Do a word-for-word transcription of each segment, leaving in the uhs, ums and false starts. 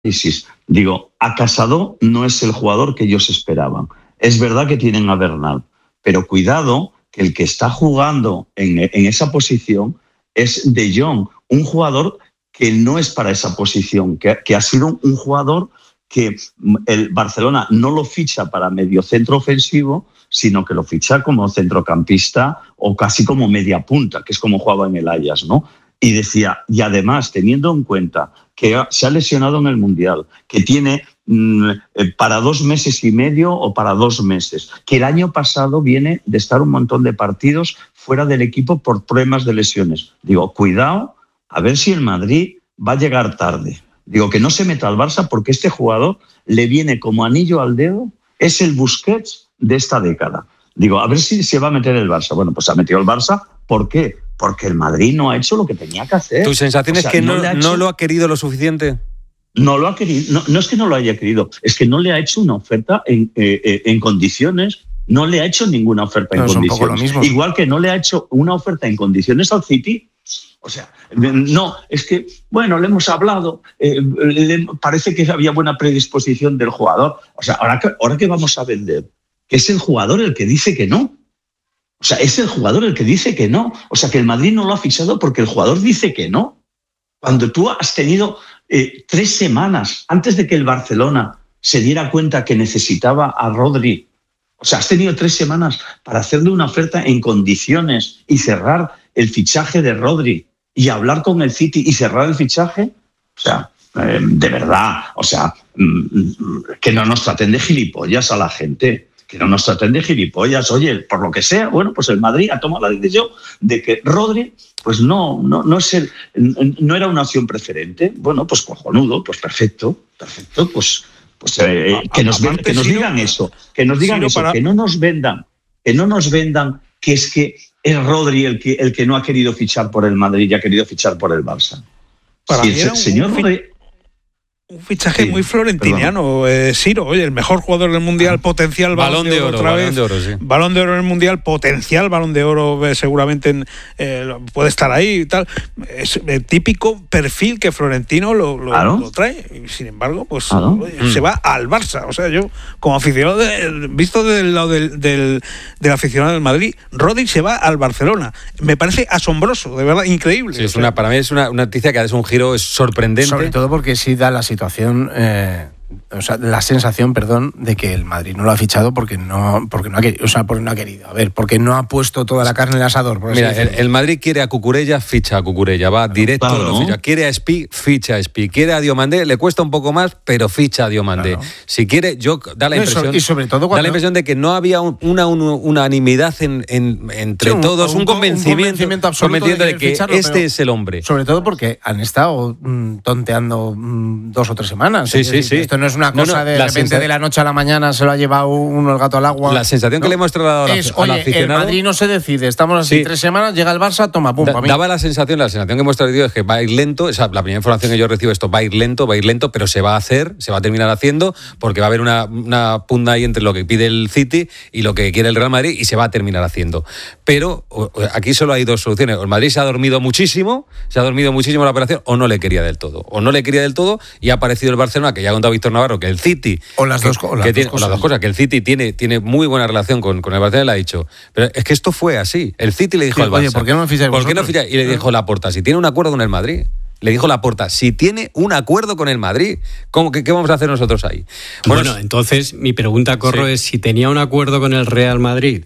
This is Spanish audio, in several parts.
análisis. Digo, a Casado no es el jugador que ellos esperaban. Es verdad que tienen a Bernal, pero cuidado que el que está jugando en, en esa posición es De Jong, un jugador que no es para esa posición, que, que ha sido un jugador que el Barcelona no lo ficha para mediocentro ofensivo, sino que lo ficha como centrocampista o casi como media punta, que es como jugaba en el Ajax, ¿no? Y decía, y además, teniendo en cuenta que se ha lesionado en el Mundial, que tiene mmm, para dos meses y medio o para dos meses, que el año pasado viene de estar un montón de partidos fuera del equipo por problemas de lesiones. Digo, cuidado, a ver si el Madrid va a llegar tarde. Digo, que no se meta al Barça porque este jugador le viene como anillo al dedo, es el Busquets de esta década. Digo, a ver si se va a meter el Barça. Bueno, pues se ha metido el Barça. ¿Por qué? Porque el Madrid no ha hecho lo que tenía que hacer. ¿Tu sensación o sea, es que no, no, hecho, no lo ha querido lo suficiente? No lo ha querido. No, no es que no lo haya querido, es que no le ha hecho una oferta en, eh, en condiciones. No le ha hecho ninguna oferta no, en condiciones. Igual que no le ha hecho una oferta en condiciones al City. O sea, no, es que, bueno, le hemos hablado, eh, le, parece que había buena predisposición del jugador. O sea, ahora que, ahora que vamos a vender, que es el jugador el que dice que no. O sea, es el jugador el que dice que no. O sea, que el Madrid no lo ha fichado porque el jugador dice que no. Cuando tú has tenido eh, tres semanas antes de que el Barcelona se diera cuenta que necesitaba a Rodri, o sea, has tenido tres semanas para hacerle una oferta en condiciones y cerrar el fichaje de Rodri y hablar con el City y cerrar el fichaje. O sea, eh, de verdad, o sea, que no nos traten de gilipollas a la gente. Que no nos traten de gilipollas. Oye, por lo que sea, bueno, pues el Madrid ha tomado la decisión de que Rodri, pues no, no, no, es el, no era una opción preferente. Bueno, pues cojonudo, pues perfecto, perfecto, pues, pues eh, que, nos, Aparte, que nos si digan no, eso, que nos digan si no eso, para... que no nos vendan, que no nos vendan que es que es Rodri el que, el que no ha querido fichar por el Madrid y ha querido fichar por el Barça. Para si mí el un, señor Rodri... Un fichaje sí, muy florentiniano, eh, Siro, oye, el mejor jugador del Mundial, potencial balón, balón de oro, otra balón vez, de oro, sí. balón de oro en el Mundial, potencial balón de oro, eh, seguramente en, eh, puede estar ahí y tal. Es el típico perfil que Florentino lo, lo, ¿Claro? lo trae, y sin embargo, pues ¿Claro? oye, mm. se va al Barça. O sea, yo, como aficionado, de, visto del lado del, del, del aficionado del Madrid, Rodri se va al Barcelona. Me parece asombroso, de verdad, increíble. Sí, es una, para mí es una, una noticia que es un giro es sorprendente. Sobre todo porque sí da la situación. Eh, o sea, la sensación, perdón, de que el Madrid no lo ha fichado porque no, porque no ha querido, o sea, porque no ha querido. A ver, porque no ha puesto toda la carne en el asador. Por Mira, el, el Madrid quiere a Cucurella, ficha a Cucurella, va claro, directo, claro, lo ficha. Quiere a Espi, ficha a Espi. Quiere a Diomandé, le cuesta un poco más, pero ficha a Diomandé. Claro. Si quiere, yo da la impresión, no, y sobre todo cuando... da la impresión de que no había un, una, una unanimidad en, en, entre sí, un, todos, un, un, convencimiento, un convencimiento absoluto de que, de que ficharlo, este es el hombre. Sobre todo porque han estado mm, tonteando mm, dos o tres semanas. Sí, sí, sí. Esto no es una cosa no, no, de repente sensa... de la noche a la mañana se lo ha llevado uno el gato al agua. La sensación ¿no? que le hemos trasladado es, al oye, aficionado... el Madrid no se decide, estamos así sí. tres semanas, llega el Barça, toma, pum, da, para mí. Daba la sensación, la sensación que hemos traído es que va a ir lento, esa, la primera información que yo recibo esto va a ir lento, va a ir lento, pero se va a hacer, se va a terminar haciendo, porque va a haber una, una pugna ahí entre lo que pide el City y lo que quiere el Real Madrid y se va a terminar haciendo. Pero aquí solo hay dos soluciones, o el Madrid se ha dormido muchísimo, se ha dormido muchísimo la operación, o no le quería del todo, o no le quería del todo y ha aparecido el Barcelona, que ya ha contado Víctor Navarro, que el City... O las que, dos, o las que dos tiene, cosas. O las dos cosas, que el City tiene, tiene muy buena relación con, con el Barcelona, le ha dicho. Pero es que esto fue así. El City le dijo sí, al Barça... Oye, ¿por qué no me ficháis ¿Por qué no ficháis? Y le dijo Laporta, si tiene un acuerdo con el Madrid... Le dijo Laporta, si tiene un acuerdo con el Madrid, ¿cómo, qué, ¿qué vamos a hacer nosotros ahí? Bueno, bueno entonces mi pregunta, Corro, sí. es si tenía un acuerdo con el Real Madrid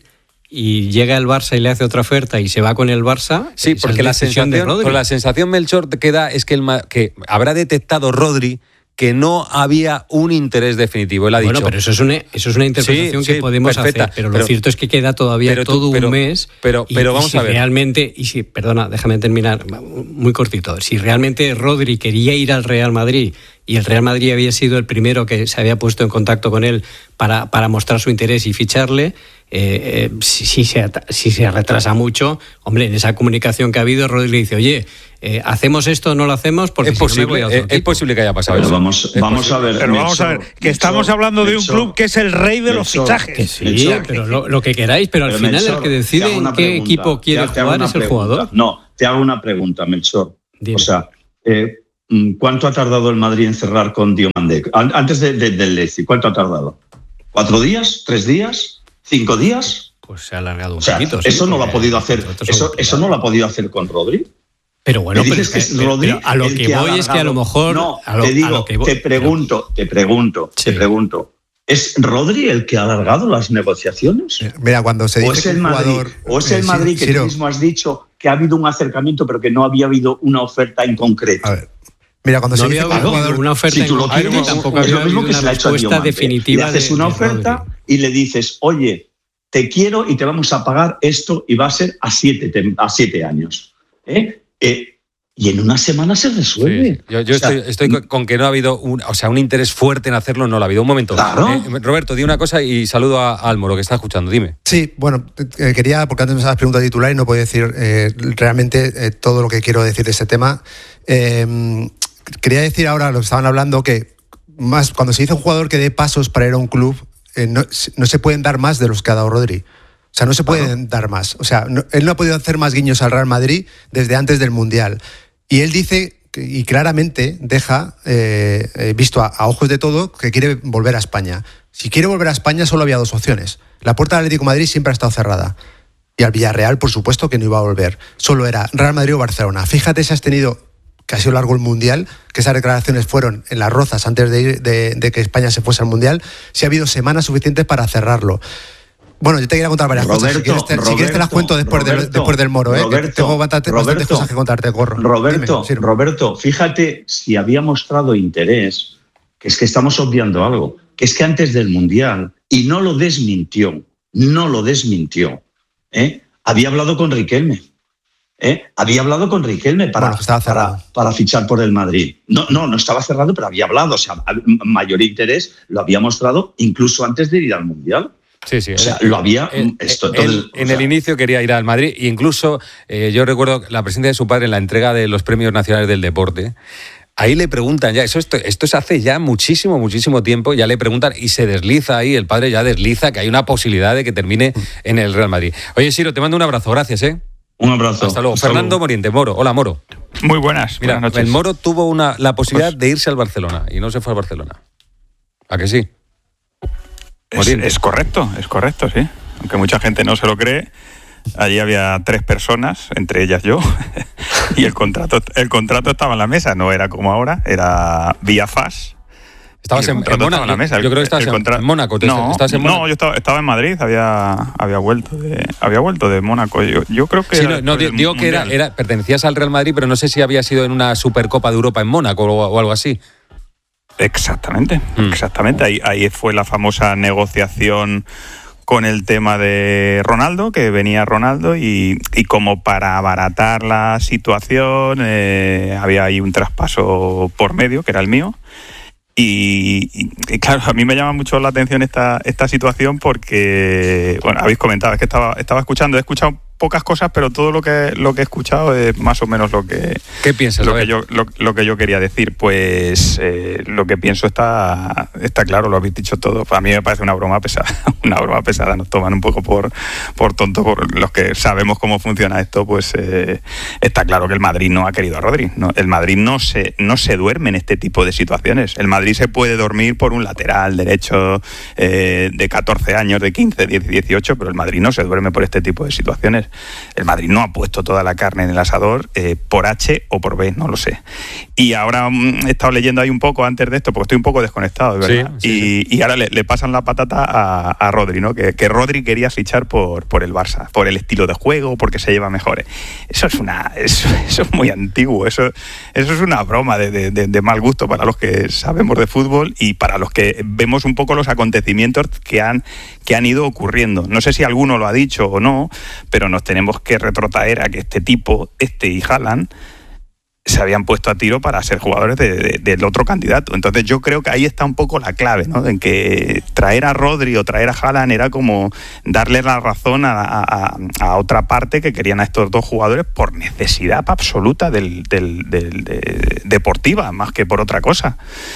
y llega el Barça y le hace otra oferta y se va con el Barça... Sí, porque la sensación, por la sensación, Melchor, que da es que, el, que habrá detectado Rodri que no había un interés definitivo. Él ha bueno, dicho, pero eso es una, eso es una interpretación sí, que sí, podemos perfecta, hacer, pero, pero lo cierto es que queda todavía pero todo tú, pero, un mes. Pero, pero y, vamos y si a ver. Realmente, y si, perdona, déjame terminar muy cortito. Si realmente Rodri quería ir al Real Madrid y el Real Madrid había sido el primero que se había puesto en contacto con él para, para mostrar su interés y ficharle, eh, eh, si, si, se, si se retrasa mucho, hombre, en esa comunicación que ha habido, Rodri le dice, oye, eh, ¿hacemos esto o no lo hacemos? Porque es si posible, no me voy a otro es, es posible que haya pasado pero eso. Vamos, vamos a ver. Pero Melchor, vamos a ver, que Melchor, estamos hablando de un Melchor, club que es el rey de Melchor, los fichajes. Que sí, Melchor, pero lo, lo que queráis, pero, pero al final Melchor, el que decide en qué pregunta, equipo quiere te, te jugar es el pregunta. jugador. No, te hago una pregunta, Melchor. Dime. O sea, eh, ¿cuánto ha tardado el Madrid en cerrar con Diomandé? Antes de, de, del Leipzig, ¿cuánto ha tardado? ¿Cuatro días? ¿Tres días? ¿Cinco días? Pues se ha alargado un o sea, poquito. Eso sí, no lo ha podido hacer. Eso, eso no lo ha podido hacer con Rodri. Pero bueno, pero, que es pero, Rodri, pero a lo que, que voy es que a lo mejor. No, a lo, te digo, a lo que voy, te pregunto, te pregunto, sí. te pregunto. ¿Es Rodri el que ha alargado las negociaciones? Mira, cuando se dice o es el que Madrid, jugador, o es el Madrid eh, que Ciro, tú mismo has dicho que ha habido un acercamiento, pero que no había habido una oferta en concreto. A ver. Mira, cuando no se dice que jugador, una oferta si tú lo tienes, en tampoco es lo mismo que se le ha hecho a Diomande. Definitiva le haces de, una de oferta Rodri. Y le dices, oye, te quiero y te vamos a pagar esto y va a ser a siete, a siete años. ¿Eh? Eh, y en una semana se resuelve. Sí, yo yo o sea, estoy, estoy con que no ha habido un, o sea, un interés fuerte en hacerlo, no lo ha habido. Un momento. Claro. Eh, Roberto, di una cosa y saludo a, a Álvaro, que está escuchando. Dime. Sí, bueno, eh, quería, porque antes me estabas preguntando titular y no puedo decir eh, realmente eh, todo lo que quiero decir de este tema. Eh, quería decir ahora, lo que estaban hablando, que más cuando se dice un jugador que dé pasos para ir a un club, eh, no, no se pueden dar más de los que ha dado Rodri. O sea, no se pueden claro. dar más. O sea, no, él no ha podido hacer más guiños al Real Madrid desde antes del Mundial. Y él dice, y claramente deja, eh, eh, visto a, a ojos de todo, que quiere volver a España. Si quiere volver a España solo había dos opciones. La puerta del Atlético de Madrid siempre ha estado cerrada. Y al Villarreal, por supuesto, que no iba a volver. Solo era Real Madrid o Barcelona. Fíjate si has tenido, que ha sido largo el Mundial, que esas declaraciones fueron en las Rozas antes de, ir, de, de que España se fuese al Mundial, si ha habido semanas suficientes para cerrarlo. Bueno, yo te quería contar varias Roberto, cosas. Si quieres, te, Roberto, si quieres te las cuento después, Roberto, del, después del Moro. ¿eh? Roberto, Tengo bastante, Roberto, bastantes cosas que contarte, corro. Roberto, Dime, sí. Roberto, fíjate si había mostrado interés, que es que estamos obviando algo, que es que antes del Mundial, y no lo desmintió, no lo desmintió, ¿eh? había hablado con Riquelme. ¿Eh? Había hablado con Riquelme para, bueno, estaba para, para fichar por el Madrid. No, no, no estaba cerrado, pero había hablado. O sea, mayor interés lo había mostrado incluso antes de ir al Mundial. Sí, sí. O sea, lo había. El, esto, el, todo, el, en sea, el inicio quería ir al Madrid, e incluso eh, yo recuerdo la presencia de su padre en la entrega de los premios nacionales del deporte. Ahí le preguntan ya, eso esto, esto es hace ya muchísimo, muchísimo tiempo, ya le preguntan y se desliza ahí, el padre ya desliza que hay una posibilidad de que termine en el Real Madrid. Oye, Siro, te mando un abrazo, gracias, ¿eh? Un abrazo. Hasta luego. Hasta Fernando luego. Moriente, Moro. Hola, Moro. Muy buenas. Mira, buenas noches. el Moro tuvo una, la posibilidad pues, de irse al Barcelona y no se fue al Barcelona. ¿A que sí? Es, es correcto, es correcto, sí. Aunque mucha gente no se lo cree, allí había tres personas, entre ellas yo, y el contrato, el contrato estaba en la mesa, no era como ahora, era vía F A S. Estabas en, en Mónaco. La mesa. Yo, yo creo que estabas contra... en Mónaco. No, ¿Estás en Mónaco? No, yo estaba, estaba en Madrid, había, había vuelto de, había vuelto de Mónaco. Yo, yo creo que. Sí, no, no digo que era, era, pertenecías al Real Madrid, pero no sé si había sido en una Supercopa de Europa en Mónaco o, o algo así. Exactamente, mm. exactamente. Ahí, ahí fue la famosa negociación con el tema de Ronaldo, que venía Ronaldo, y, y como para abaratar la situación, eh, había ahí un traspaso por medio, que era el mío. Y, y, y claro, a mí me llama mucho la atención esta, esta situación porque, bueno, habéis comentado, es que estaba, estaba escuchando, he escuchado pocas cosas, pero todo lo que lo que he escuchado es más o menos lo que ¿Qué piensas? Lo que yo lo, lo que yo quería decir. Pues eh, lo que pienso está está claro, lo habéis dicho todo. A mí me parece una broma pesada, una broma pesada. Nos toman un poco por por tonto, por los que sabemos cómo funciona esto. Pues eh, está claro que el Madrid no ha querido a Rodri. No, el Madrid no se no se duerme en este tipo de situaciones. El Madrid se puede dormir por un lateral derecho eh, de catorce años, de quince, dieciocho, pero el Madrid no se duerme por este tipo de situaciones. El Madrid no ha puesto toda la carne en el asador eh, por H o por B, no lo sé. Y ahora mm, he estado leyendo ahí un poco antes de esto, porque estoy un poco desconectado, de verdad. Sí, sí, y, sí. y ahora le, le pasan la patata a, a Rodri, ¿no? Que, que Rodri quería fichar por, por el Barça, por el estilo de juego, porque se lleva mejor. Eso es una, eso, eso es muy antiguo, eso, eso es una broma de, de, de, de mal gusto para los que sabemos de fútbol y para los que vemos un poco los acontecimientos que han, que han ido ocurriendo. No sé si alguno lo ha dicho o no, pero nos tenemos que retrotraer a que este tipo, este y Haaland, se habían puesto a tiro para ser jugadores de, de, del otro candidato. Entonces yo creo que ahí está un poco la clave, ¿no? En que traer a Rodri o traer a Haaland era como darle la razón a, a, a otra parte que querían a estos dos jugadores por necesidad absoluta del, del, del, de, deportiva, más que por otra cosa.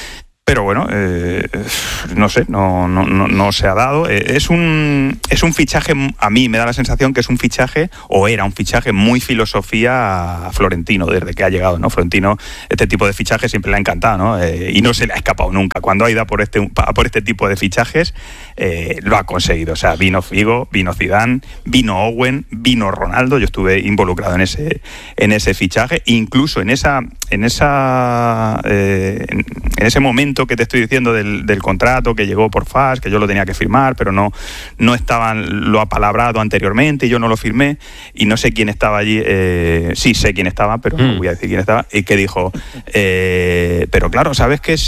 pero bueno, eh, no sé, no, no, no, no se ha dado. Eh, es un es un fichaje, a mí me da la sensación que es un fichaje, o era un fichaje muy filosofía a Florentino, desde que ha llegado, ¿no? Florentino, este tipo de fichajes siempre le ha encantado, ¿no? Eh, y no se le ha escapado nunca. Cuando ha ido por este, por este tipo de fichajes, eh, lo ha conseguido. O sea, vino Figo, vino Zidane, vino Owen, vino Ronaldo. Yo estuve involucrado en ese, en ese fichaje, incluso en esa, en esa, eh, en, en ese momento que te estoy diciendo del, del contrato que llegó por F A S, que yo lo tenía que firmar, pero no, no estaban lo apalabrado anteriormente y yo no lo firmé, y no sé quién estaba allí, eh, sí sé quién estaba, pero no voy a decir quién estaba, y que dijo, eh, pero claro, sabes que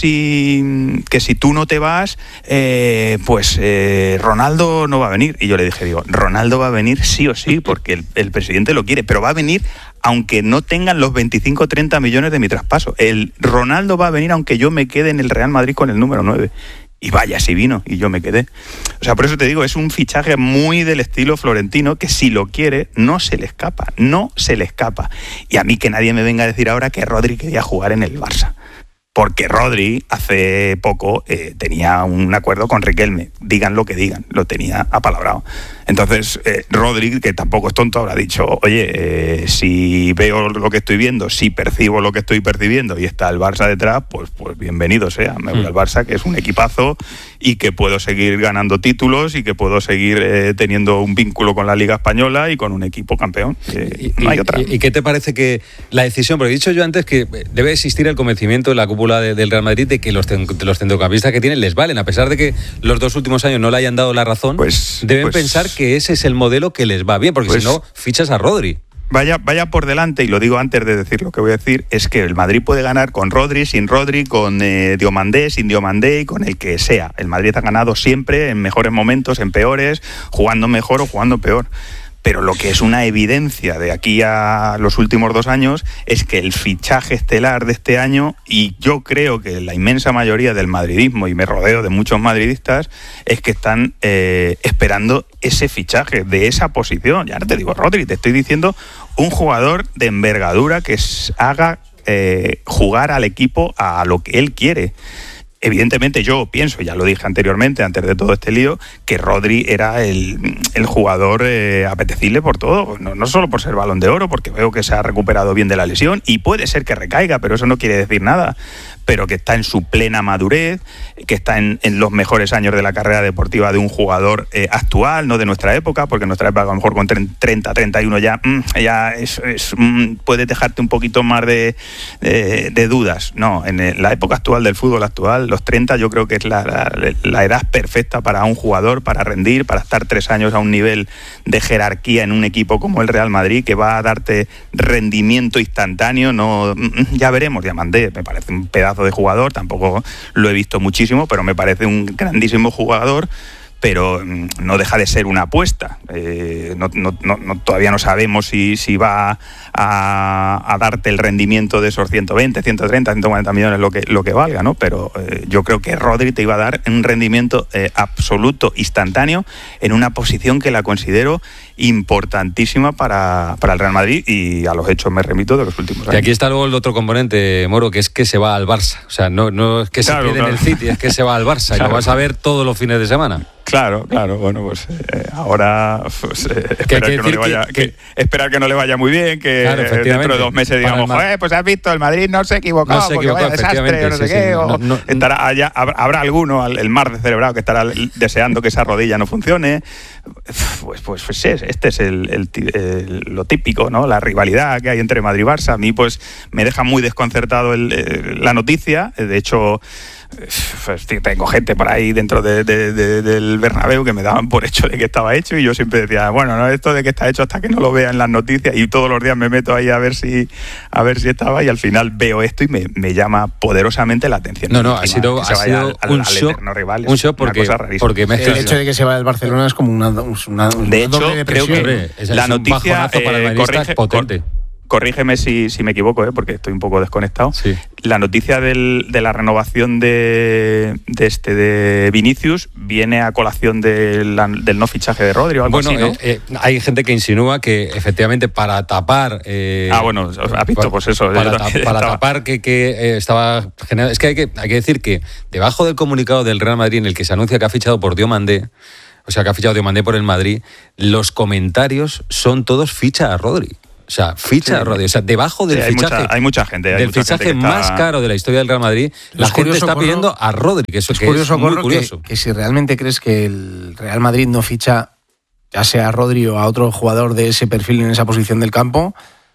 si, que si tú no te vas, eh, pues eh, Ronaldo no va a venir. Y yo le dije, digo, Ronaldo va a venir sí o sí, porque el, el presidente lo quiere, pero va a venir aunque no tengan los veinticinco o treinta millones de mi traspaso. El Ronaldo va a venir aunque yo me quede en el Real Madrid con el número nueve. Y vaya, si vino, y yo me quedé. O sea, por eso te digo, es un fichaje muy del estilo Florentino, que si lo quiere, no se le escapa, no se le escapa. Y a mí que nadie me venga a decir ahora que Rodri quería jugar en el Barça. Porque Rodri hace poco eh, tenía un acuerdo con Riquelme, digan lo que digan, lo tenía apalabrado. Entonces, eh, Rodri, que tampoco es tonto, habrá dicho, oye, eh, si veo lo que estoy viendo, si percibo lo que estoy percibiendo y está el Barça detrás, pues, pues bienvenido sea. Me voy al Barça, que es un equipazo y que puedo seguir ganando títulos y que puedo seguir eh, teniendo un vínculo con la Liga Española y con un equipo campeón. Eh, y, no hay otra. ¿Y, y qué te parece que la decisión? Porque he dicho yo antes que debe existir el convencimiento en la cúpula de, del Real Madrid de que los, de los centrocampistas que tienen les valen, a pesar de que los dos últimos años no le hayan dado la razón, pues, deben pues, pensar que ese es el modelo que les va bien, porque pues, si no, fichas a Rodri. Vaya, vaya por delante, y lo digo antes de decir lo que voy a decir, es que el Madrid puede ganar con Rodri, sin Rodri, con eh, Diomandé, sin Diomandé y con el que sea. El Madrid ha ganado siempre, en mejores momentos, en peores, jugando mejor o jugando peor. Pero lo que es una evidencia de aquí a los últimos dos años es que el fichaje estelar de este año, y yo creo que la inmensa mayoría del madridismo, y me rodeo de muchos madridistas, es que están eh, esperando ese fichaje de esa posición. Ya no te digo Rodri, te estoy diciendo un jugador de envergadura que haga eh, jugar al equipo a lo que él quiere. Evidentemente yo pienso, ya lo dije anteriormente, antes de todo este lío, que Rodri era el, el jugador eh, apetecible por todo, no, no solo por ser Balón de Oro, porque veo que se ha recuperado bien de la lesión y puede ser que recaiga, pero eso no quiere decir nada, pero que está en su plena madurez, que está en, en los mejores años de la carrera deportiva de un jugador eh, actual, no de nuestra época, porque en nuestra época a lo mejor con treinta, treinta y uno ya, mm, ya es, es, mm, puede dejarte un poquito más de, de, de dudas. No, en la época actual del fútbol actual, los treinta yo creo que es la, la, la edad perfecta para un jugador, para rendir, para estar tres años a un nivel de jerarquía en un equipo como el Real Madrid, que va a darte rendimiento instantáneo. No, ya veremos, Diamandé, me parece un pedazo de jugador, tampoco lo he visto muchísimo, pero me parece un grandísimo jugador, pero no deja de ser una apuesta. Eh, no, no, no, todavía no sabemos si, si va a, a darte el rendimiento de esos ciento veinte, ciento treinta, ciento cuarenta millones lo que, lo que valga, ¿no? Pero eh, yo creo que Rodri te iba a dar un rendimiento eh, absoluto, instantáneo, en una posición que la considero importantísima para, para el Real Madrid, y a los hechos me remito de los últimos años. Y aquí está luego el otro componente, Moro, que es que se va al Barça. O sea, no, no es que claro, se quede claro. en el City, es que se va al Barça, claro. Y lo vas a ver todos los fines de semana. Claro, claro, bueno, pues eh, ahora pues, eh, esperar, que, que no le vaya, que, que, esperar que no le vaya muy bien, que claro, dentro de dos meses digamos, joder, pues has visto, el Madrid no se equivocó, no se porque equivocó, vaya desastre, no sé sí, qué, sí, o no, no, estará allá, habrá alguno, el mar de celebrado, que estará deseando que esa rodilla no funcione. Pues, pues, pues este es el, el, el, lo típico, ¿no? La rivalidad que hay entre Madrid y Barça. A mí pues me deja muy desconcertado el, el, la noticia. De hecho, pues, tengo gente por ahí dentro de, de, de, del Bernabéu que me daban por hecho de que estaba hecho, y yo siempre decía, bueno, no, esto de que está hecho hasta que no lo vea en las noticias, y todos los días me meto ahí a ver si a ver si estaba, y al final veo esto y me, me llama poderosamente la atención. No, no, ha sido, ha sido al, un, al shock, rival, un shock porque, porque me el hecho de que se vaya del Barcelona es como una, una, una de hecho, doble creo que es la un noticia para el eh, corrige, potente. corrígeme si, si me equivoco, ¿eh? Porque estoy un poco desconectado. Sí. La noticia del, de la renovación de, de este de Vinicius viene a colación de la, del no fichaje de Rodri o algo bueno, así, ¿no? eh, eh, hay gente que insinúa que efectivamente para tapar... Eh, ah, bueno, has visto, pues eso. Para, ta- para tapar que, que eh, estaba generando... Es que hay, que hay que decir que debajo del comunicado del Real Madrid en el que se anuncia que ha fichado por Diomandé, o sea, que ha fichado Diomandé por el Madrid, los comentarios son todos ficha a Rodri. O sea, ficha sí. a Rodri. O sea, debajo del sí, hay fichaje, mucha, hay mucha gente, hay del mucha fichaje gente que más está... caro de la historia del Real Madrid, la es gente curioso, está Corro, pidiendo a Rodri, que eso es que curioso, es muy Corro, curioso. Que, que si realmente crees que el Real Madrid no ficha, ya sea a Rodri o a otro jugador de ese perfil en esa posición del campo,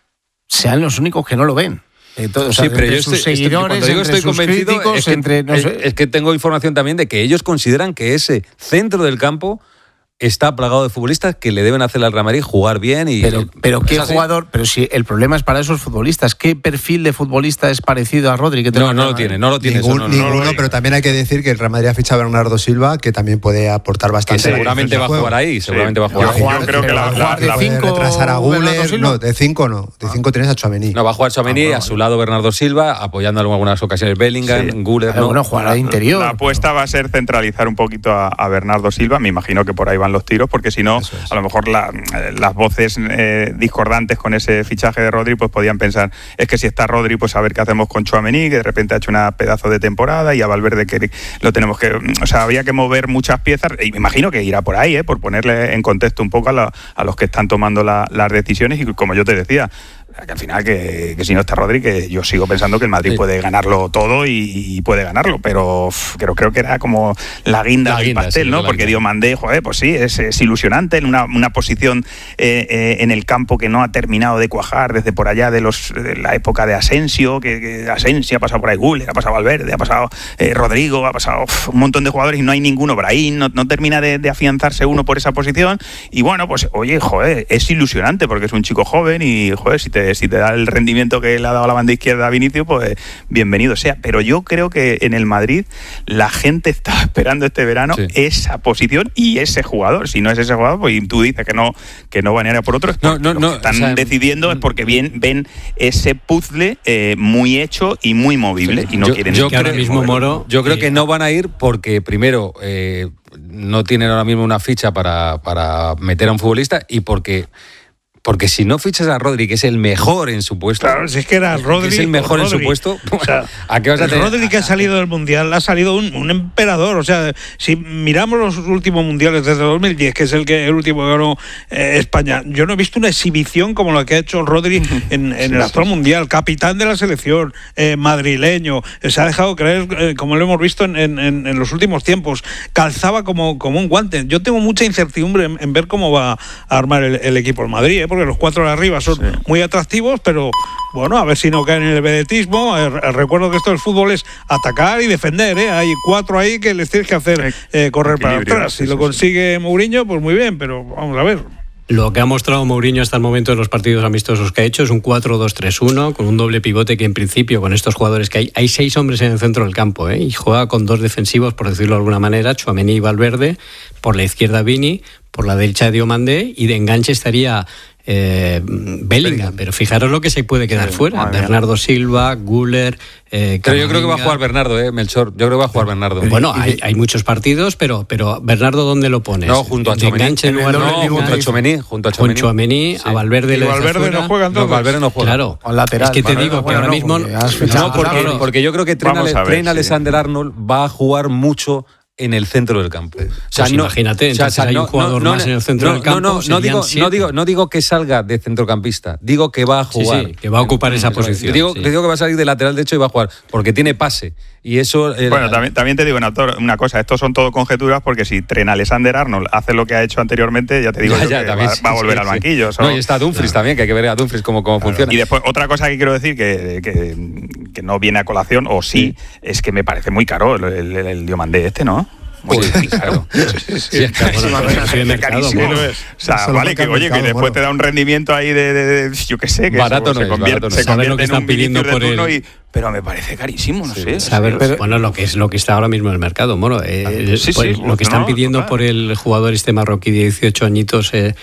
sean los únicos que no lo ven. Todo, o sea, sí, pero yo sus estoy, seguidores, estoy, digo entre estoy sus convencido, críticos, es que, entre, no es, sé. es que tengo información también de que ellos consideran que ese centro del campo está plagado de futbolistas que le deben hacer al Real Madrid jugar bien y... Pero, pero ¿qué así. jugador? Pero si el problema es para esos futbolistas, ¿qué perfil de futbolista es parecido a Rodri? Que no, no lo tiene, no lo tiene. Ningún, eso, no, ninguno, no lo pero también hay que decir que el Real Madrid ha fichado a Bernardo Silva, que también puede aportar bastante. Que seguramente va a jugar ahí, seguramente va a jugar. Yo, ahí. yo creo que la, la, de la, cinco retrasar a Guller, no, de cinco no, de cinco tienes a Tchouaméni. No, va a jugar Tchouaméni, Ah, bueno, a su lado Bernardo Silva, apoyando en algunas ocasiones Bellingham, Sí. Guller, Pero ¿no? bueno, jugará de interior. La apuesta va a ser centralizar un poquito a, a Bernardo Silva, me imagino que por ahí van los tiros, porque si no, a lo mejor la, las voces eh, discordantes con ese fichaje de Rodri pues podían pensar, es que si está Rodri, pues a ver qué hacemos con Tchouaméni, que de repente ha hecho una pedazo de temporada, y a Valverde que lo tenemos que... O sea, había que mover muchas piezas, y me imagino que irá por ahí, ¿eh? Por ponerle en contexto un poco a, la, a los que están tomando la, las decisiones, y como yo te decía, que al final que, que si no está Rodri, que yo sigo pensando que el Madrid sí. puede ganarlo todo y, y puede ganarlo, pero uf, creo, creo que era como la guinda la del guinda, pastel, sí, ¿no? Porque Diomandé, joder, pues sí, es, es ilusionante en una, una posición eh, eh, en el campo que no ha terminado de cuajar desde por allá de, los, de la época de Asensio, que, que Asensio ha pasado por ahí, Guller, ha pasado Valverde, ha pasado eh, Rodrigo, ha pasado uf, un montón de jugadores y no hay ninguno por ahí, no, no termina de, de afianzarse uno por esa posición, y bueno, pues oye, joder, es ilusionante porque es un chico joven y joder, si te si te da el rendimiento que le ha dado a la banda izquierda a Vinicius, pues bienvenido sea. Pero yo creo que en el Madrid la gente está esperando este verano sí. esa posición y ese jugador. Si no es ese jugador, pues tú dices que no que no van a ir a por otro. No, no, lo no, que están o sea, decidiendo es porque bien ven ese puzzle eh, muy hecho y muy movible sí. y no yo, quieren yo que creo, ahora mismo Moro, yo creo que no van a ir porque primero eh, no tienen ahora mismo una ficha para, para meter a un futbolista y porque Porque si no fichas a Rodri, que es el mejor en su puesto... Claro, si es que era Rodri... Que es el mejor en su puesto... O sea, ¿a qué vas a tener? Rodri que ha salido del Mundial, ha salido un, un emperador. O sea, si miramos los últimos Mundiales desde dos mil diez, que es el que el último que ganó eh, España, yo no he visto una exhibición como la que ha hecho Rodri en, en sí, el actual sí. Mundial. Capitán de la selección, eh, madrileño, eh, se ha dejado creer, eh, como lo hemos visto en, en, en los últimos tiempos. Calzaba como, como un guante. Yo tengo mucha incertidumbre en, en ver cómo va a armar el, el equipo el Madrid, ¿eh? Porque los cuatro de arriba son sí. muy atractivos, pero bueno, a ver si no caen en el vedetismo. Recuerdo que esto del fútbol es atacar y defender, ¿eh? Hay cuatro ahí que les tienes que hacer eh, correr para atrás. Si sí, lo consigue sí. Mourinho, pues muy bien, pero vamos a ver. Lo que ha mostrado Mourinho hasta el momento en los partidos amistosos que ha hecho es un cuatro dos tres uno, con un doble pivote que en principio, con estos jugadores que hay, hay seis hombres en el centro del campo, ¿eh? Y juega con dos defensivos, por decirlo de alguna manera, Tchouaméni y Valverde, por la izquierda Vini, por la derecha Diomandé, y de enganche estaría eh, Bellingham, pero fijaros lo que se puede quedar sí, fuera, Bernardo Silva, Guller... Eh, pero yo creo que va a jugar Bernardo, eh, Melchor. Yo creo que va a jugar Bernardo. Bueno, hay, hay muchos partidos, pero pero Bernardo, ¿dónde lo pones? No, junto a Tchouaméni. No, no, junto a Tchouaméni. Junto a Tchouaméni. Con Tchouaméni, sí. A Valverde le Valverde fuera. no juega entonces. No, Valverde no juega. Claro. Con lateral. Es que te Valverde, digo bueno, que ahora no, mismo... Porque no, porque, claro. porque yo creo que Trent Alexander-Arnold sí. va a jugar mucho en el centro del campo. O sea, pues no, imagínate, entonces o sea, hay no, un jugador no, no, más en el centro no, del campo. No, no, no, digo, no, digo, no digo que salga de centrocampista, digo que va a jugar. Sí, sí, que va a ocupar esa posición. Digo, sí. Te digo que va a salir de lateral derecho y va a jugar, porque tiene pase. Y eso... Bueno, era... también, también te digo una, una cosa, estos son todo conjeturas, porque si Trent Alexander-Arnold hace lo que ha hecho anteriormente, ya te digo ya, yo ya, que también, va, sí, va a volver sí, al banquillo. Sí. No, y está Dumfries claro. también, que hay que ver a Dumfries cómo, cómo claro. funciona. Y después, otra cosa que quiero decir, que, que, que no viene a colación, o sí, sí, es que me parece muy caro el, el, el, el Diomandé este, ¿no? Muy sí, claro. Sí, sí, sí, es carísimo. Es carísimo. O sea, vale, que oye, que después bueno. te da un rendimiento ahí de, de, de yo qué sé, que barato eso, no se convierte, es, se convierte lo que en están un pidiendo por de turno el... y, pero me parece carísimo, no sí, sé. Saber, pero, bueno, lo que es lo que está ahora mismo en el mercado, Moro. Eh, sí, sí, pues, lo que están no, pidiendo no, por el jugador este marroquí de dieciocho añitos... Eh,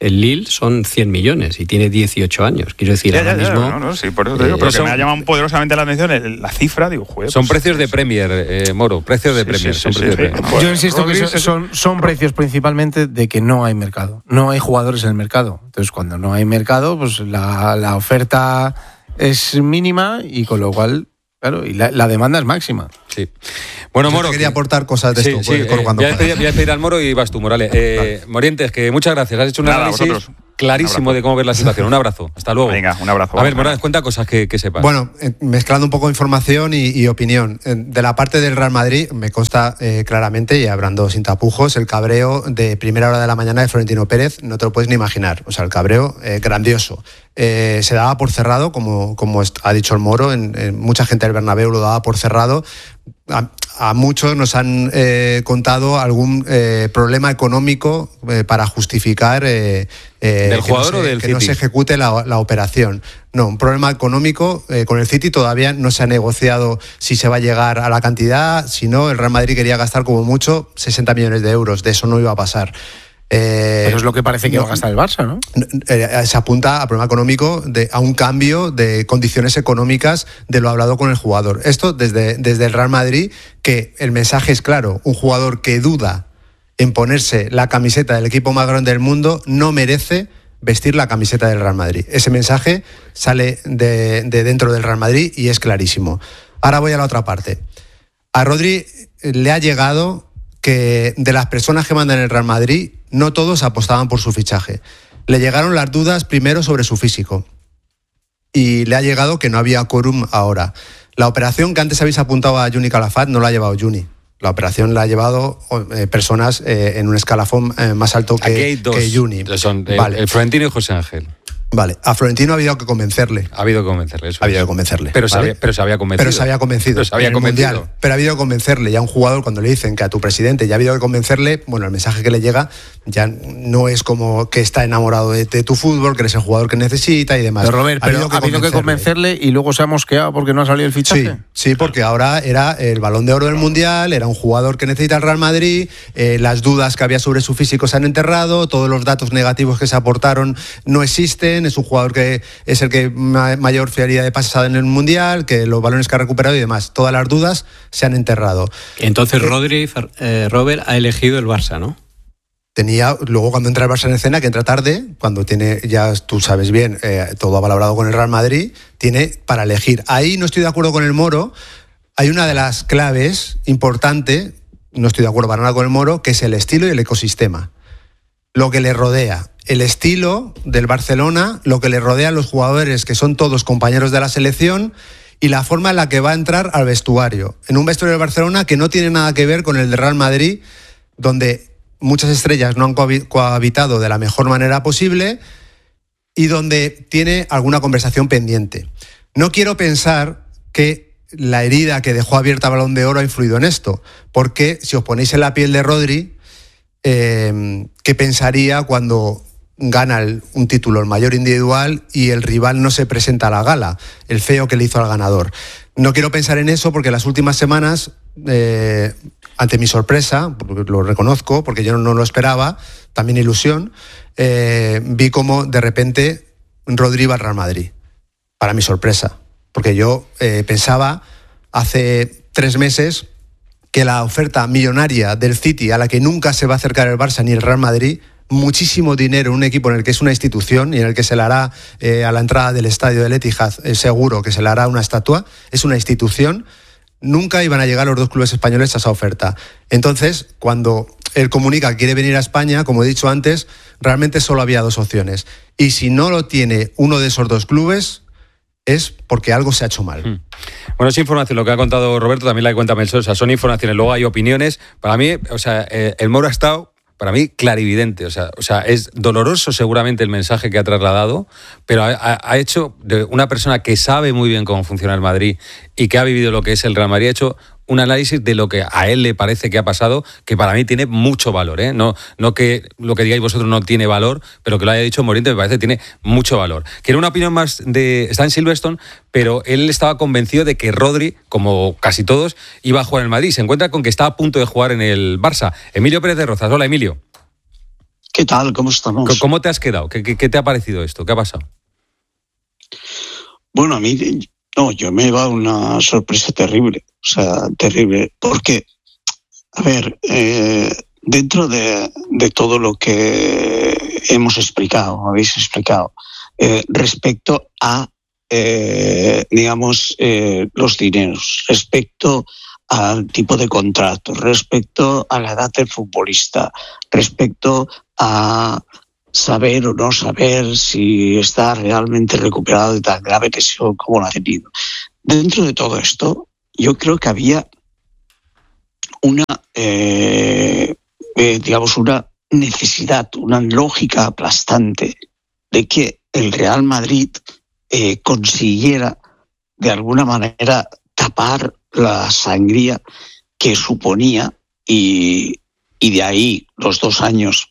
el Lille son cien millones y tiene dieciocho años. Quiero decir, ya, ahora ya, ya, mismo... No, no, sí, por eso te digo, pero son, que me ha llamado poderosamente la atención la cifra, digo, joder. Son pues, precios de eso. Premier, eh, Moro, precios de Sí, Premier. sí, son sí, precios sí, de sí. Premier. Pues, Yo insisto que Rodri, son, son, son precios principalmente de que no hay mercado. No hay jugadores en el mercado. Entonces, cuando no hay mercado, pues la, la oferta es mínima y con lo cual, claro, y la, la demanda es máxima. Sí. Bueno, Yo Moro. quería aportar cosas de sí, esto. Sí, pues, eh, cuando voy, a pedir, voy a pedir al Moro y vas tú, Morales. Eh, vale. Morientes, que muchas gracias. Has hecho un Nada, análisis vosotros. clarísimo de cómo ver la situación. Un abrazo. Hasta luego. Venga, un abrazo. A ver, Morales, cuenta cosas que, que sepas. Bueno, eh, mezclando un poco información y, y opinión. Eh, de la parte del Real Madrid, me consta eh, claramente, y hablando sin tapujos, el cabreo de primera hora de la mañana de Florentino Pérez, no te lo puedes ni imaginar. O sea, el cabreo eh, grandioso. Eh, se daba por cerrado, como, como ha dicho el Moro, en, en mucha gente del Bernabéu lo daba por cerrado. A, a muchos nos han eh, contado algún eh, problema económico eh, para justificar eh, eh, ¿Del jugador que, no se, o del que City? no se ejecute la, la operación. No, un problema económico eh, con el City. Todavía no se ha negociado si se va a llegar a la cantidad. Si no, el Real Madrid quería gastar como mucho sesenta millones de euros. De eso no iba a pasar. Eh, Eso es lo que parece que no, va a gastar el Barça, ¿no? Eh, se apunta a problema económico, de, a un cambio de condiciones económicas de lo hablado con el jugador. Esto desde, desde el Real Madrid, que el mensaje es claro: un jugador que duda en ponerse la camiseta del equipo más grande del mundo no merece vestir la camiseta del Real Madrid. Ese mensaje sale de, de dentro del Real Madrid y es clarísimo. Ahora voy a la otra parte. A Rodri le ha llegado que de las personas que mandan en el Real Madrid, no todos apostaban por su fichaje. Le llegaron las dudas primero sobre su físico y le ha llegado que no había quórum ahora. La operación que antes habéis apuntado a Juni Calafat no la ha llevado Juni. La operación la ha llevado eh, personas eh, en un escalafón eh, más alto que, que Juni. Son eh, vale. el Florentino y José Ángel. Vale, a Florentino ha habido que convencerle. Ha habido que convencerle, eso. Ha habido que convencerle. Pero, ¿vale? se, había, pero se había convencido. Pero se había convencido. Pero se había en el convencido. Mundial. Pero ha habido que convencerle. Ya a un jugador, cuando le dicen que a tu presidente ya ha habido que convencerle, bueno, el mensaje que le llega ya no es como que está enamorado de, de tu fútbol, que eres el jugador que necesita y demás. Pero Robert, ha habido, pero que, ha habido que convencerle y luego se ha mosqueado porque no ha salido el fichaje. Sí, sí, porque ahora era el Balón de Oro del Mundial, era un jugador que necesita el Real Madrid, eh, las dudas que había sobre su físico se han enterrado, todos los datos negativos que se aportaron no existen, es un jugador que es el que mayor fiabilidad de pases ha dado en el Mundial, que los balones que ha recuperado y demás. Todas las dudas se han enterrado. Entonces Rodri, eh, Robert, ha elegido el Barça, ¿no? Tenía, luego cuando entra el Barça en escena, que entra tarde, cuando tiene, ya tú sabes bien, eh, todo avalabrado con el Real Madrid, tiene para elegir. Ahí no estoy de acuerdo con el Moro. Hay una de las claves importante, no estoy de acuerdo para nada con el Moro, que es el estilo y el ecosistema. Lo que le rodea. El estilo del Barcelona, lo que le rodea a los jugadores, que son todos compañeros de la selección, y la forma en la que va a entrar al vestuario. En un vestuario del Barcelona que no tiene nada que ver con el de Real Madrid, donde muchas estrellas no han cohabitado de la mejor manera posible y donde tiene alguna conversación pendiente. No quiero pensar que la herida que dejó abierta Balón de Oro ha influido en esto, porque si os ponéis en la piel de Rodri, eh, ¿qué pensaría cuando gana el, un título, el mayor individual, y el rival no se presenta a la gala? El feo que le hizo al ganador. No quiero pensar en eso porque las últimas semanas, eh, ante mi sorpresa, lo reconozco, porque yo no lo esperaba, también ilusión, eh, vi como de repente Rodri iba al Real Madrid. Para mi sorpresa. Porque yo eh, pensaba hace tres meses que la oferta millonaria del City, a la que nunca se va a acercar el Barça ni el Real Madrid, muchísimo dinero en un equipo en el que es una institución y en el que se le hará eh, a la entrada del estadio del Etihad, eh, seguro que se le hará una estatua, es una institución, nunca iban a llegar los dos clubes españoles a esa oferta. Entonces, cuando él comunica que quiere venir a España, como he dicho antes, realmente solo había dos opciones. Y si no lo tiene uno de esos dos clubes, es porque algo se ha hecho mal. Hmm. Bueno, es información, lo que ha contado Roberto, también la que cuenta Melchor, o sea, son informaciones, luego hay opiniones. Para mí, o sea, eh, el Moro ha estado, para mí, clarividente, o sea, o sea, es doloroso seguramente el mensaje que ha trasladado, pero ha, ha hecho, de una persona que sabe muy bien cómo funciona el Madrid y que ha vivido lo que es el Real Madrid, ha hecho un análisis de lo que a él le parece que ha pasado, que para mí tiene mucho valor, ¿eh? No, no que lo que digáis vosotros no tiene valor, pero que lo haya dicho Moriente me parece que tiene mucho valor. Quiero una opinión más de... Está en Silverstone, pero él estaba convencido de que Rodri, como casi todos, iba a jugar en el Madrid. Se encuentra con que está a punto de jugar en el Barça. Emilio Pérez de Rozas. Hola, Emilio. ¿Qué tal? ¿Cómo estamos? ¿Cómo te has quedado? ¿Qué, qué, qué te ha parecido esto? ¿Qué ha pasado? Bueno, a mí, no, yo me he llevado una sorpresa terrible, o sea, terrible, porque, a ver, eh, dentro de, de todo lo que hemos explicado, habéis explicado, eh, respecto a, eh, digamos, eh, los dineros, respecto al tipo de contrato, respecto a la edad del futbolista, respecto a saber o no saber si está realmente recuperado de tan grave lesión como lo ha tenido. Dentro de todo esto, yo creo que había una, eh, eh, digamos, una necesidad, una lógica aplastante de que el Real Madrid eh, consiguiera de alguna manera tapar la sangría que suponía y, y de ahí los dos años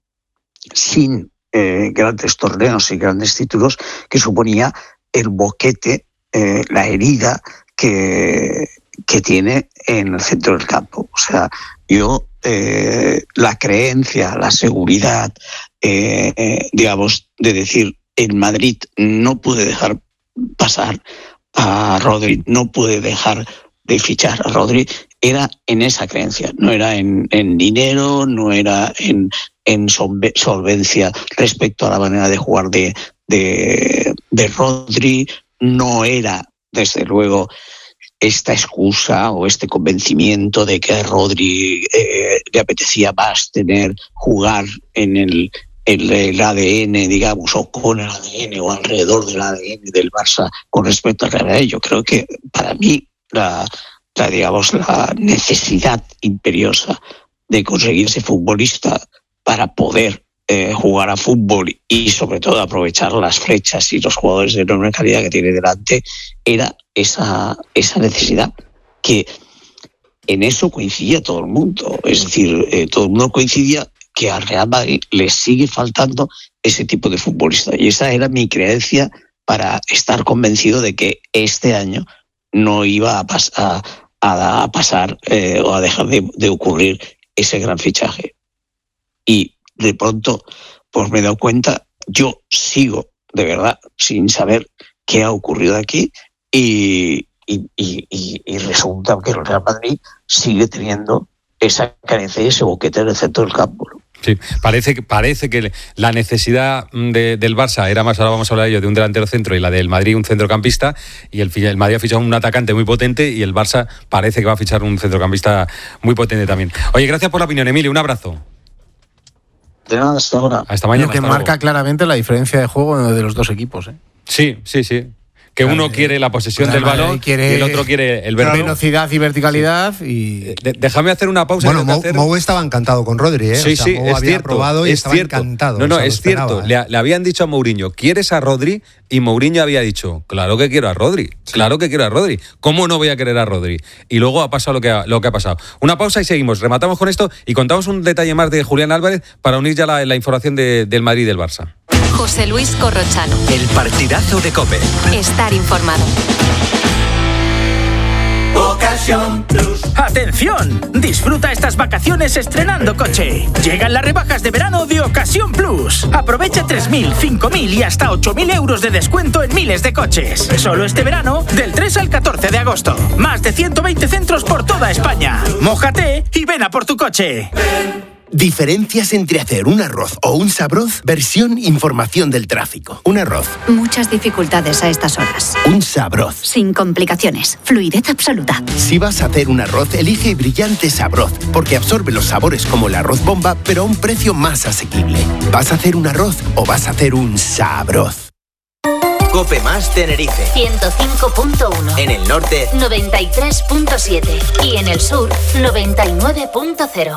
sin eh, grandes torneos y grandes títulos que suponía el boquete, eh, la herida que, que tiene en el centro del campo. O sea, yo eh, la creencia, la seguridad, eh, eh, digamos, de decir, en Madrid no puede dejar pasar a Rodri, no puede dejar de fichar a Rodri, era en esa creencia, no era en, en dinero, no era en, en solvencia respecto a la manera de jugar de, de, de Rodri, no era, desde luego, esta excusa o este convencimiento de que a Rodri eh, le apetecía más tener, jugar en el, el, el A D N, digamos, o con el A D N o alrededor del A D N del Barça con respecto al Real Madrid. Yo creo que para mí la, la, digamos, la necesidad imperiosa de conseguir ese futbolista para poder eh, jugar a fútbol y sobre todo aprovechar las flechas y los jugadores de enorme calidad que tiene delante era esa, esa necesidad que en eso coincidía todo el mundo. Es decir, eh, todo el mundo coincidía que al Real Madrid le sigue faltando ese tipo de futbolista. Y esa era mi creencia para estar convencido de que este año no iba a, pas- a, a, a pasar eh, o a dejar de, de ocurrir ese gran fichaje. Y de pronto, pues me he dado cuenta, yo sigo de verdad sin saber qué ha ocurrido aquí y, y, y, y resulta que el Real Madrid sigue teniendo esa carencia y ese boquete en el centro del campo. Sí, parece, parece que la necesidad de, del Barça era más, ahora vamos a hablar de ello, de un delantero centro y la del Madrid un centrocampista, y el, el Madrid ha fichado un atacante muy potente y el Barça parece que va a fichar un centrocampista muy potente también. Oye, gracias por la opinión, Emilio, un abrazo. De nada, hasta ahora. Hasta mañana. Lo que hasta marca luego. claramente la diferencia de juego de los dos equipos, ¿eh? Sí, sí, sí. Que uno quiere la posesión Real del balón Madrid y el otro quiere el verano. Velocidad y verticalidad. Sí. Y... De, déjame hacer una pausa. Bueno, Mou, hacer... Mou estaba encantado con Rodri, ¿eh? Sí, o sea, sí, Mou es había cierto. probado y es estaba cierto. encantado. No, no, o sea, es esperaba, cierto. ¿eh? Le, le habían dicho a Mourinho, ¿quieres a Rodri? Y Mourinho había dicho, claro que quiero a Rodri. Sí. Claro que quiero a Rodri. ¿Cómo no voy a querer a Rodri? Y luego ha pasado lo que ha, lo que ha pasado. Una pausa y seguimos. Rematamos con esto y contamos un detalle más de Julián Álvarez para unir ya la, la información de, del Madrid y del Barça. José Luis Corrochano. El partidazo de COPE. Estar informado. Ocasión Plus. ¡Atención! Disfruta estas vacaciones estrenando coche. Llegan las rebajas de verano de Ocasión Plus. Aprovecha tres mil, cinco mil y hasta ocho mil euros de descuento en miles de coches. Solo este verano, del tres al catorce de agosto. Más de ciento veinte centros por toda España. Mójate y ven a por tu coche. Diferencias entre hacer un arroz o un sabroz. Versión información del tráfico. Un arroz. Muchas dificultades a estas horas. Un sabroz. Sin complicaciones. Fluidez absoluta. Si vas a hacer un arroz, elige brillante sabroz, porque absorbe los sabores como el arroz bomba, pero a un precio más asequible. ¿Vas a hacer un arroz o vas a hacer un sabroz? COPE más Tenerife. ciento cinco punto uno. En el norte, noventa y tres punto siete. Y en el sur, noventa y nueve punto cero.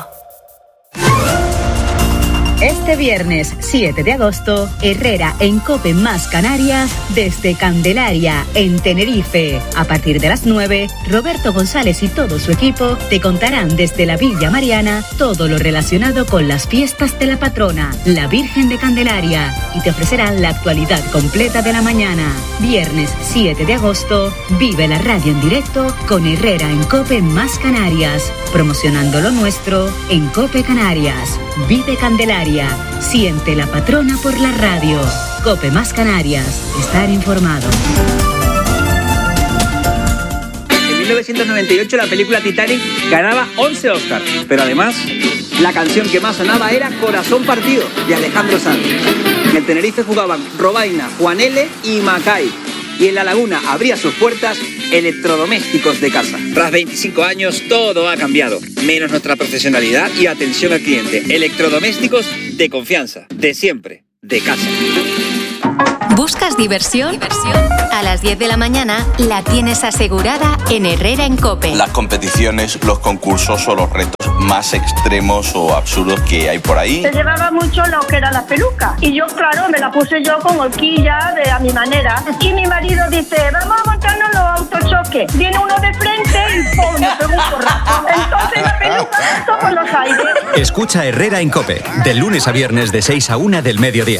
Este viernes siete de agosto, Herrera en COPE más Canarias desde Candelaria, en Tenerife. A partir de las nueve, Roberto González y todo su equipo te contarán desde la Villa Mariana todo lo relacionado con las fiestas de la patrona, la Virgen de Candelaria, y te ofrecerán la actualidad completa de la mañana. Viernes siete de agosto, vive la radio en directo con Herrera en COPE más Canarias, promocionando lo nuestro en COPE Canarias. Vive Candelaria. Canaria. Siente la patrona por la radio. Cope más Canarias. Estar informado. En mil novecientos noventa y ocho la película Titanic ganaba once Oscars, pero además la canción que más sonaba era Corazón Partido, de Alejandro Sanz. En el Tenerife jugaban Robaina, Juan L. y Macay. Y en La Laguna abría sus puertas Electrodomésticos de Casa. Tras veinticinco años, todo ha cambiado, menos nuestra profesionalidad y atención al cliente. Electrodomésticos de confianza, de siempre, de casa. ¿Buscas diversión? ¿Diversión? A las diez de la mañana la tienes asegurada en Herrera en COPE. Las competiciones, los concursos o los retos más extremos o absurdos que hay por ahí. Se llevaba mucho lo que era la peluca y yo, claro, me la puse yo con horquilla de a mi manera. Y mi marido dice, vamos a montarnos los autochoques. Viene uno de frente y ¡pum! Me pegó un porrazo. Entonces la peluca todo por los aires. Escucha Herrera en COPE, de lunes a viernes de seis a una del mediodía.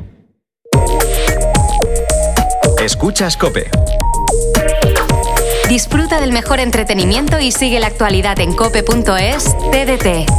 Escuchas COPE. Disfruta del mejor entretenimiento y sigue la actualidad en cope punto es. T D T.